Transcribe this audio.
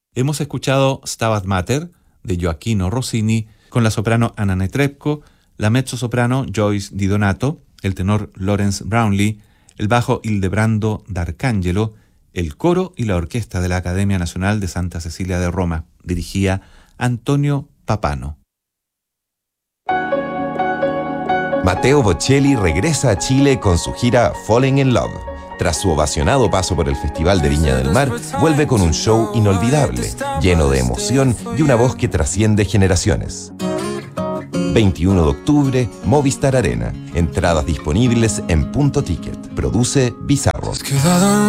Hemos escuchado Stabat Mater de Gioacchino Rossini con la soprano Anna Netrebko, la mezzosoprano Joyce Di Donato, el tenor Lawrence Brownlee, el bajo Ildebrando D'Arcangelo, el coro y la orquesta de la Academia Nacional de Santa Cecilia de Roma. Dirigía Antonio Papano. Matteo Bocelli regresa a Chile con su gira Falling in Love. Tras su ovacionado paso por el Festival de Viña del Mar, vuelve con un show inolvidable, lleno de emoción y una voz que trasciende generaciones. 21 de octubre, Movistar Arena. Entradas disponibles en Punto Ticket. Produce Bizarro.